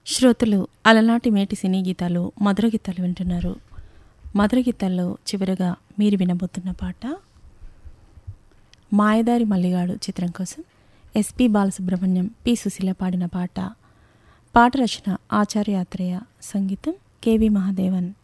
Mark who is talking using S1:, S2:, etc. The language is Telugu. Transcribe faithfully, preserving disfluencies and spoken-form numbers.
S1: శ్రోతలు అలనాటి మేటి సినీ గీతాలు మధుర గీతాలు వింటున్నారు. మధుర గీతాల్లో చివరగా మీరు వినబోతున్న పాట మాయదారి మల్లిగాడు చిత్రం కోసం ఎస్పి బాలసుబ్రహ్మణ్యం, పి సుశీల పాడిన పాట. పాట రచన ఆచార్య ఆత్రేయ, సంగీతం కెవి మహాదేవన్.